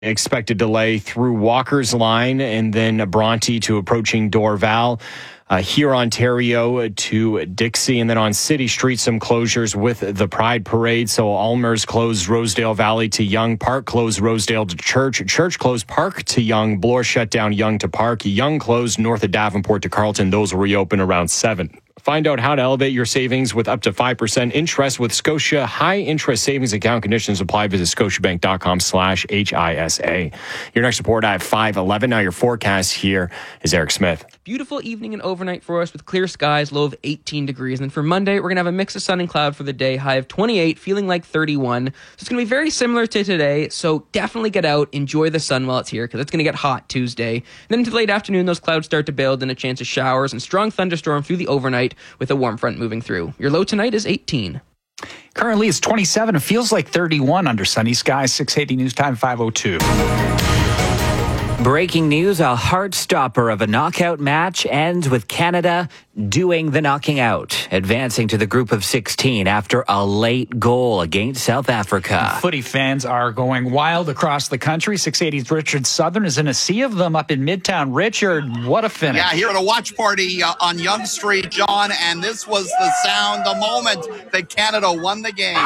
Expected delay through Walker's Line and then Bronte to approaching Dorval. Here, Ontario to Dixie, and then on City Street, some closures with the Pride Parade. So Almer's closed Rosedale Valley to Yonge, Park closed Rosedale to Church, Church closed Park to Yonge, Bloor shut down Yonge to Park, Yonge closed north of Davenport to Carleton. Those will reopen around 7. Find out how to elevate your savings with up to 5% interest with Scotia High Interest Savings Account. Conditions apply. Visit scotiabank.com/HISA. Your next report at 5:11. Now your forecast here is Eric Smith. Beautiful evening and overnight for us with clear skies, low of 18 degrees. And then for Monday, we're going to have a mix of sun and cloud for the day, high of 28, feeling like 31. So it's going to be very similar to today. So definitely get out, enjoy the sun while it's here, because it's going to get hot Tuesday. And then into the late afternoon, those clouds start to build and a chance of showers and strong thunderstorm through the overnight with a warm front moving through. Your low tonight is 18. Currently it's 27. It feels like 31 under sunny skies. 680 News Time 5:02. Breaking news, a heart-stopper of a knockout match ends with Canada doing the knocking out, advancing to the group of 16 after a late goal against South Africa. Footy fans are going wild across the country. 680's Richard Southern is in a sea of them up in Midtown. Richard, what a finish. Yeah, here at a watch party on Yonge Street, John, and this was the sound, the moment that Canada won the game.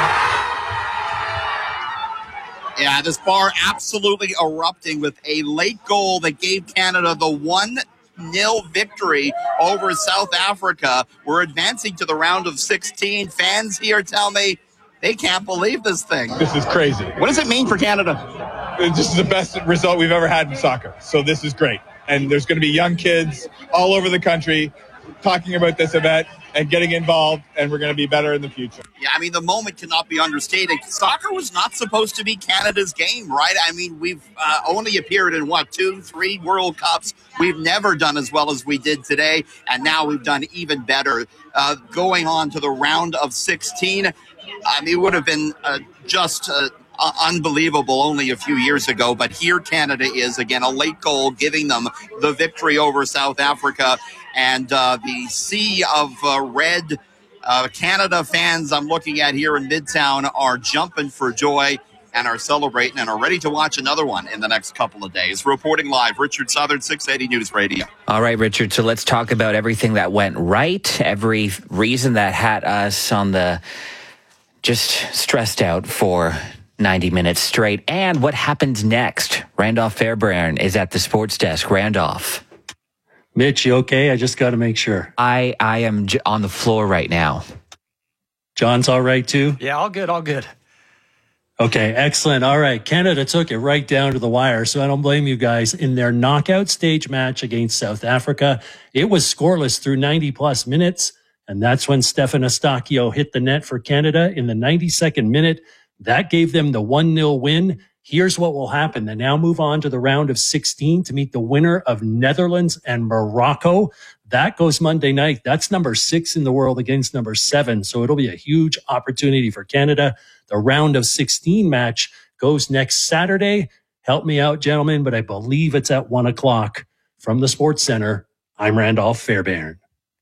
Yeah, this bar absolutely erupting with a late goal that gave Canada the 1-0 victory over South Africa. We're advancing to the round of 16. Fans here tell me they can't believe this thing. This is crazy. What does it mean for Canada? This is the best result we've ever had in soccer. So this is great. And there's going to be young kids all over the country talking about this event and getting involved, and we're going to be better in the future. Yeah, I mean, the moment cannot be understated. Soccer was not supposed to be Canada's game, right? I mean, we've only appeared in, 2-3 World Cups. We've never done as well as we did today, and now we've done even better. Going on to the round of 16, I mean, it would have been just unbelievable only a few years ago, but here Canada is, again, a late goal giving them the victory over South Africa. And the sea of red Canada fans I'm looking at here in Midtown are jumping for joy and are celebrating and are ready to watch another one in the next couple of days. Reporting live, Richard Southern, 680 News Radio. All right, Richard, so let's talk about everything that went right, every reason that had us on the just stressed out for 90 minutes straight, and what happens next. Randolph Fairbairn is at the sports desk. Randolph. Mitch, you okay? I just got to make sure. I am on the floor right now. John's all right too? Yeah, all good, all good. Okay, excellent. All right, Canada took it right down to the wire, so I don't blame you guys. In their knockout stage match against South Africa, it was scoreless through 90-plus minutes, and that's when Stefan Eustáquio hit the net for Canada in the 92nd minute. That gave them the 1-0 win. Here's what will happen. They now move on to the round of 16 to meet the winner of Netherlands and Morocco. That goes Monday night. That's number 6 in the world against number 7. So it'll be a huge opportunity for Canada. The round of 16 match goes next Saturday. Help me out, gentlemen, but I believe it's at 1:00 from the Sports Center. I'm Randolph Fairbairn.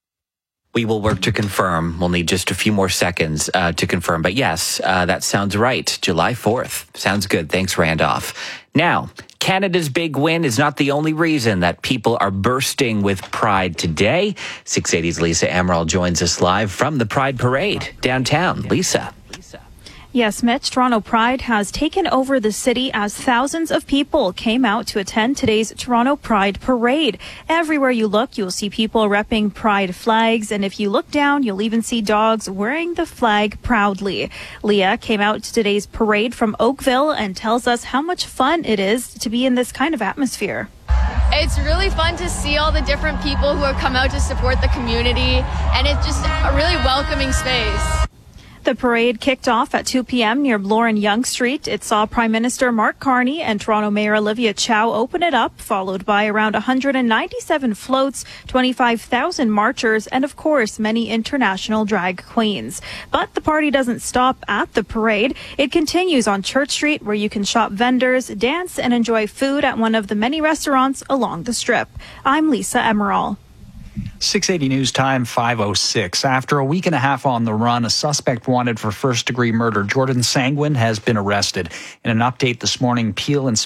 We will work to confirm. We'll need just a few more seconds to confirm. But yes, that sounds right. July 4th. Sounds good. Thanks, Randolph. Now, Canada's big win is not the only reason that people are bursting with pride today. 680's Lisa Amaral joins us live from the Pride Parade downtown. Lisa. Yes, Mitch, Toronto Pride has taken over the city as thousands of people came out to attend today's Toronto Pride Parade. Everywhere you look, you'll see people repping Pride flags, and if you look down, you'll even see dogs wearing the flag proudly. Leah came out to today's parade from Oakville and tells us how much fun it is to be in this kind of atmosphere. It's really fun to see all the different people who have come out to support the community, and it's just a really welcoming space. The parade kicked off at 2 p.m. near Bloor and Yonge Street. It saw Prime Minister Mark Carney and Toronto Mayor Olivia Chow open it up, followed by around 197 floats, 25,000 marchers, and of course, many international drag queens. But the party doesn't stop at the parade. It continues on Church Street, where you can shop vendors, dance, and enjoy food at one of the many restaurants along the strip. I'm Lisa Amaral. 680 News Time, 5:06. After a week and a half on the run, a suspect wanted for first-degree murder, Jordan Sanguin, has been arrested. In an update this morning, Peel